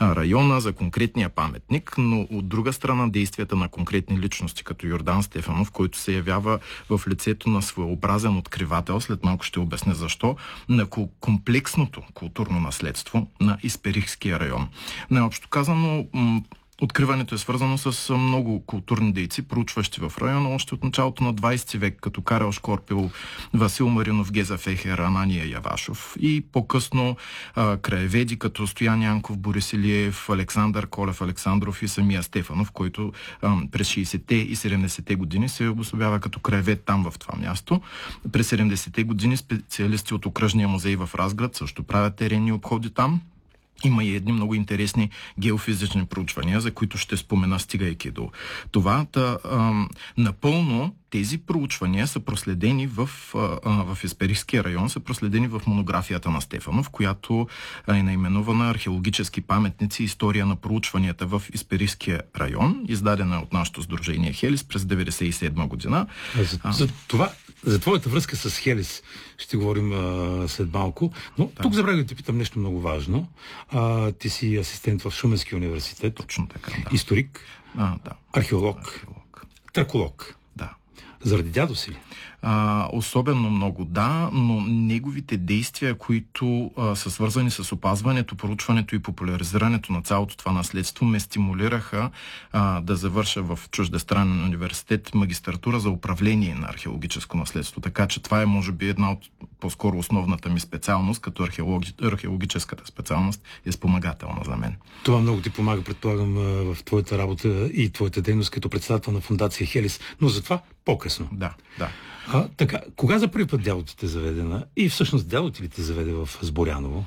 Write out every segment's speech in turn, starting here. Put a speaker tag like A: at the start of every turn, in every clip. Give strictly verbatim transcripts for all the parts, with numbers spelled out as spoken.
A: района, за конкретния паметник, но от друга страна действията на конкретни личности, като Йордан Стефанов, който се явява в лицето на своеобразен откривател, след малко ще обясня защо, на комплексното културно наследство на Исперихския район. Най-общо казано, откриването е свързано с много културни дейци, проучващи в района още от началото на двайсети век, като Карел Шкорпил, Васил Маринов, Геза Фехер, Анания Явашов и по-късно а, краеведи като Стоян Янков, Борис Илиев, Александър Колев Александров и самия Стефанов, който а, през шейсетте и седемдесетте години се обособява като краевед там в това място. През седемдесетте години специалисти от Окръжния музей в Разград също правят теренни обходи там. Има и едни много интересни геофизични проучвания, за които ще спомена, стигайки до това. Та, а, напълно тези проучвания са проследени в, а, в Исперихския район, са проследени в монографията на Стефанов, която е наименувана "Археологически паметници. История на проучванията в Исперихския район", издадена от нашето сдружение Хелис през деветдесет и седма година.
B: За, а, за, това, за твоята връзка с Хелис ще говорим а, след малко, но да. Тук забравя да те питам нещо много важно. А, ти си асистент в Шуменския университет.
A: Точно така, да.
B: Историк,
A: а, да.
B: археолог,
A: археолог,
B: траколог.
A: Да.
B: Заради дядо си ли?
A: А, особено много, да, но неговите действия, които а, са свързани с опазването, проучването и популяризирането на цялото това наследство, ме стимулираха а, да завърша в чуждестранен университет магистратура за управление на археологическо наследство. Така че това е, може би, една от по-скоро основната ми специалност, като археологи... археологическата специалност е спомагателна за мен.
B: Това много ти помага, предполагам, в твоята работа и твоята дейност като председател на фондация Хелис, но за това по-късно.
A: Да, да.
B: А, така, кога за първи път дядо ти те заведена? И всъщност дядо ти ли те заведе в Сборяново?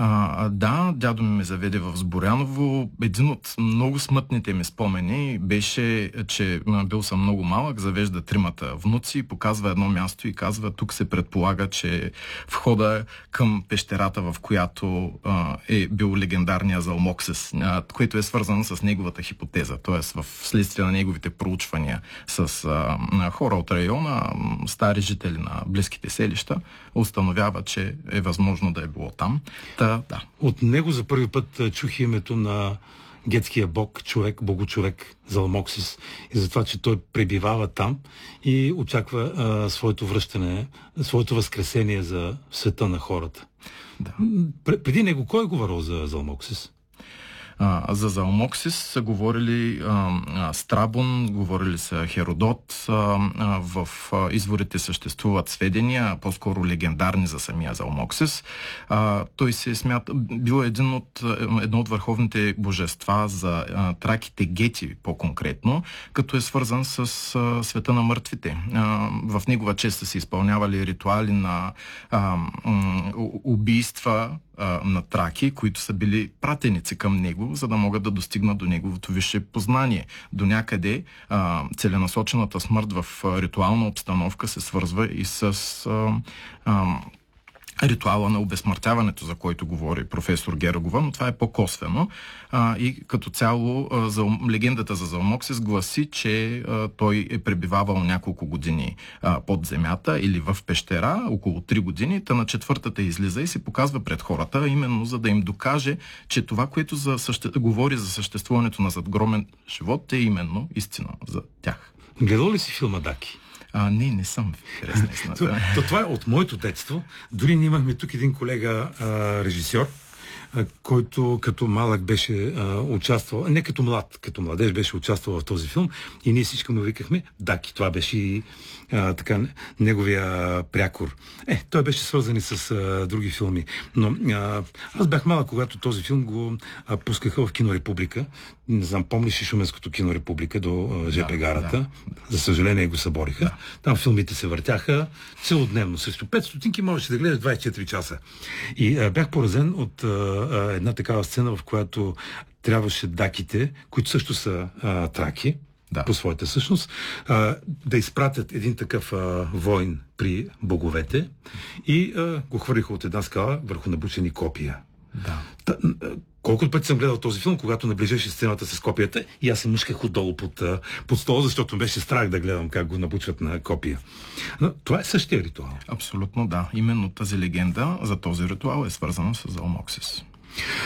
A: А, да, дядо ми ме заведе в Сборяново. Един от много смътните ми спомени беше, че бил съм много малък, завежда тримата внуци, показва едно място и казва: тук се предполага, че входа към пещерата, в която а, е бил легендарния Залмоксис, а, което е свързано с неговата хипотеза, т.е. в следствие на неговите проучвания с а, хора от района, стари жители на близките селища, установява, че е възможно да е било там. Та, да.
B: От него за първи път чух името на гетския бог, човек, богочовек Залмоксис, и за това, че той пребивава там и очаква а, своето връщане, своето възкресение за света на хората.
A: Да.
B: Преди него кой е говорил за Залмоксис?
A: А, за Залмоксис са говорили а, а, Страбон, говорили са Херодот. А, а, в а, изворите съществуват сведения, по-скоро легендарни за самия Залмоксис. А, той се смята, бил един от, едно от върховните божества за а, траките гети, по-конкретно, като е свързан с а, света на мъртвите. А, в негова чест са се изпълнявали ритуали на а, м, убийства на траки, които са били пратеници към него, за да могат да достигнат до неговото висше познание. До някъде а, целенасочената смърт в ритуална обстановка се свързва и с а, а, ритуала на обезсмъртяването, за който говори професор Герогова, но това е по-косвено. А, и като цяло а, за, легендата за Залмоксис гласи, че а, той е пребивавал няколко години а, под земята или в пещера, около три години, та на четвъртата излиза и се показва пред хората, именно за да им докаже, че това, което за съще... говори за съществуването на задгромен живот, е именно истина за тях.
B: Гледал ли си филма Даки?
A: А, не, не съм.
B: то, то, това е от моето детство. Дори ние имахме тук един колега, а, режисьор, а, който като малък беше а, участвал, не като млад, като младеж беше участвал в този филм и ние всички му викахме Даки. Това беше и а, така, неговия прякор. Е, той беше свързан и с а, други филми. Но а, аз бях малък, когато този филм го а, пускаха в Кино Република. Не знам, помниш ли Шуменското Кино Република до а, жп гарата? Да, да. За съжаление го събориха. Да. Там филмите се въртяха целодневно. Срещу пет стотинки можеше да гледаш двайсет и четири часа. И а, бях поразен от а, а, една такава сцена, в която трябваше даките, които също са а, траки, да, по своята същност, а, да изпратят един такъв а, войн при боговете и а, го хвърлиха от една скала върху набучени копия.
A: Да.
B: Та, колкото пъти съм гледал този филм, когато наближеше сцената с копията, и аз се мъшках отдолу под, под стола, защото беше страх да гледам как го набучват на копия. Но това е същия ритуал.
A: Абсолютно да. Именно тази легенда за този ритуал е свързана с Залмоксис.